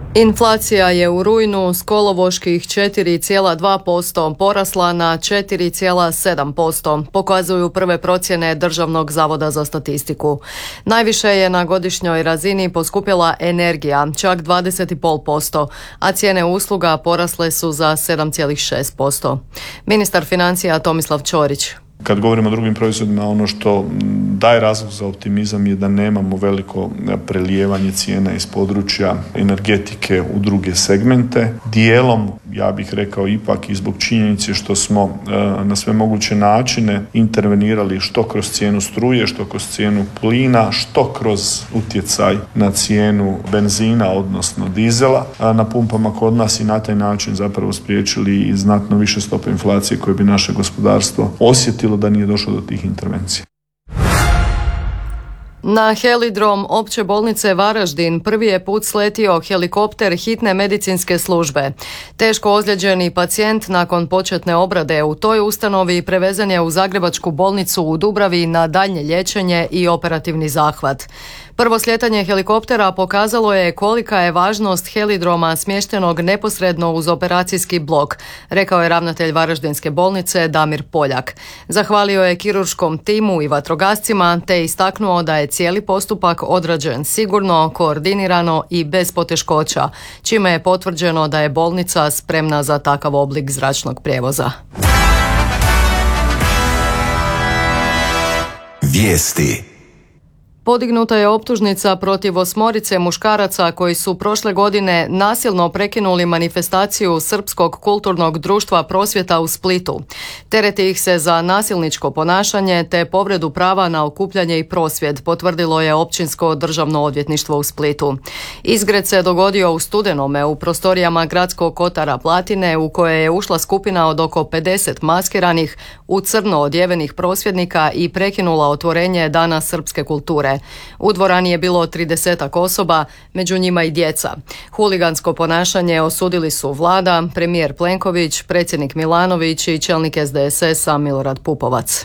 Inflacija je u rujnu s kolovoških 4,2% porasla na 4,7%, pokazuju prve procjene Državnog zavoda za statistiku. Najviše je na godišnjoj razini poskupjela energija, čak 20,5%, a cijene usluga porasle su za 7,6%. Ministar financija Tomislav Ćorić. Kad govorimo o drugim proizvodima, ono što daje razlog za optimizam je da nemamo veliko prelijevanje cijena iz područja energetike u druge segmente. Dijelom, ja bih rekao ipak i zbog činjenice što smo na sve moguće načine intervenirali što kroz cijenu struje, što kroz cijenu plina, što kroz utjecaj na cijenu benzina, odnosno dizela na pumpama kod nas i na taj način zapravo spriječili i znatno više stope inflacije koje bi naše gospodarstvo osjetilo da nije došlo do tih intervencija. Na helidrom Opće bolnice Varaždin prvi je put sletio helikopter hitne medicinske službe. Teško ozlijeđeni pacijent nakon početne obrade u toj ustanovi prevezen je u Zagrebačku bolnicu u Dubravi na daljnje liječenje i operativni zahvat. Prvo slijetanje helikoptera pokazalo je kolika je važnost helidroma smještenog neposredno uz operacijski blok, rekao je ravnatelj Varaždinske bolnice Damir Poljak. Zahvalio je kirurškom timu i vatrogascima te istaknuo da je cijeli postupak odrađen sigurno, koordinirano i bez poteškoća, čime je potvrđeno da je bolnica spremna za takav oblik zračnog prijevoza. Vijesti. Podignuta je optužnica protiv 8 muškaraca koji su prošle godine nasilno prekinuli manifestaciju Srpskog kulturnog društva Prosvjeta u Splitu. Tereti ih se za nasilničko ponašanje te povredu prava na okupljanje i prosvjed, potvrdilo je Općinsko državno odvjetništvo u Splitu. Izgred se dogodio u studenome u prostorijama Gradskog kotara Platine u koje je ušla skupina od oko 50 maskiranih u crno odjevenih prosvjednika i prekinula otvorenje Dana srpske kulture. U dvorani je bilo 30 osoba, među njima i djeca. Huligansko ponašanje osudili su Vlada, premijer Plenković, predsjednik Milanović i čelnik SDSS-a Milorad Pupovac.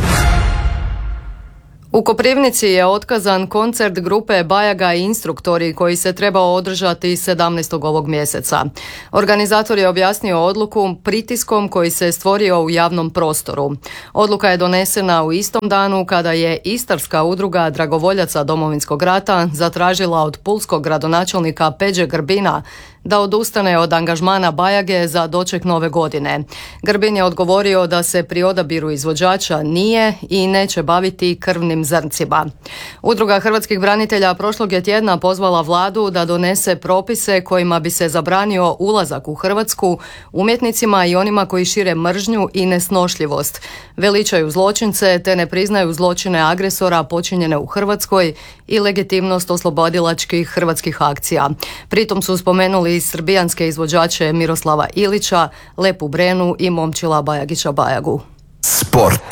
U Koprivnici je otkazan koncert grupe Bajaga i instruktori koji se trebao održati 17. ovog mjeseca. Organizator je objasnio odluku pritiskom koji se stvorio u javnom prostoru. Odluka je donesena u istom danu kada je Istarska udruga dragovoljaca Domovinskog rata zatražila od pulskog gradonačelnika Peđe Grbina da odustane od angažmana Bajage za doček nove godine. Grbin je odgovorio da se pri odabiru izvođača nije i neće baviti krvnim zrncima. Udruga hrvatskih branitelja prošlog je tjedna pozvala Vladu da donese propise kojima bi se zabranio ulazak u Hrvatsku umjetnicima i onima koji šire mržnju i nesnošljivost, veličaju zločince te ne priznaju zločine agresora počinjene u Hrvatskoj i legitimnost oslobodilačkih hrvatskih akcija. Pritom su spomenuli i srbijanske izvođače Miroslava Ilića, Lepu Brenu i Momčila Bajagića Bajagu. Sport.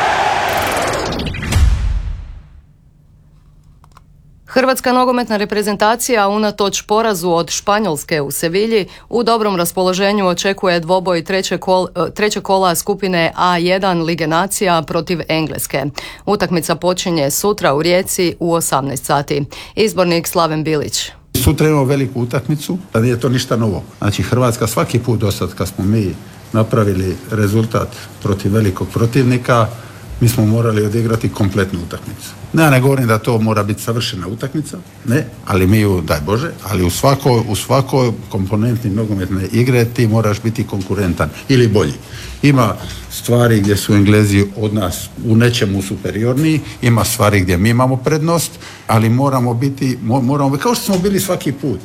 Hrvatska nogometna reprezentacija unatoč porazu od Španjolske u Sevilji u dobrom raspoloženju očekuje dvoboj trećeg kola skupine A1 Lige nacija protiv Engleske. Utakmica počinje sutra u Rijeci u 18 sati. Izbornik Slaven Bilić. Sutra imamo veliku utakmicu, da nije to ništa novo. Znači Hrvatska svaki put do sad kad smo mi napravili rezultat protiv velikog protivnika, mi smo morali odigrati kompletnu utakmicu. Ne govorim da to mora biti savršena utakmica, ne, ali mi ju, daj Bože, ali u svakoj komponenti nogometne igre ti moraš biti konkurentan ili bolji. Ima stvari gdje su Englezi od nas u nečemu superiorniji, ima stvari gdje mi imamo prednost, ali moramo biti kao što smo bili svaki put.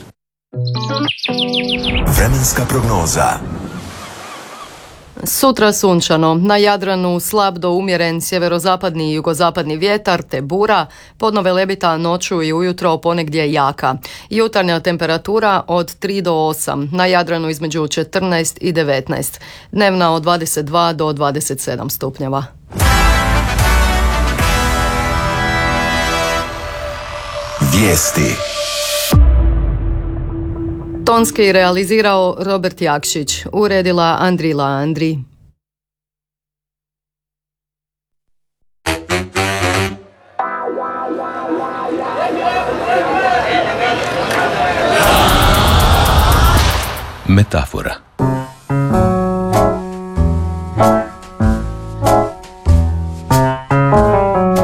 Vremenska prognoza. Sutra sunčano, na Jadranu slab do umjeren sjeverozapadni i jugozapadni vjetar te bura, podno velebita noću i ujutro ponegdje jaka. Jutarnja temperatura od 3 do 8, na Jadranu između 14 i 19, dnevna od 22 do 27 stupnjeva. Vijesti. Tonski realizirao Robert Jakšić, uredila Andrila Andri. Metafora.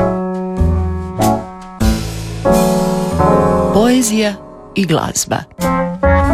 Poezija i glazba.